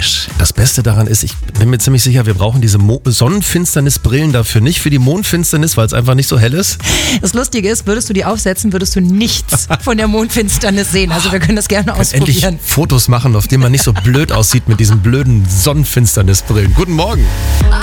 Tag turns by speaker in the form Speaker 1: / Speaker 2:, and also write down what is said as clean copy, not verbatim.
Speaker 1: praktisch. Das Beste daran ist, ich bin mir ziemlich sicher, wir brauchen diese Sonnenfinsternisbrillen dafür nicht für die Mondfinsternis, weil es einfach nicht so hell ist.
Speaker 2: Das Lustige ist, würdest du die aufsetzen, würdest du nichts von der Mondfinsternis sehen. Also wir können das gerne ausprobieren.
Speaker 1: Endlich Fotos machen, auf denen man nicht so blöd aussieht mit diesen blöden Sonnenfinsternisbrillen. Guten Morgen.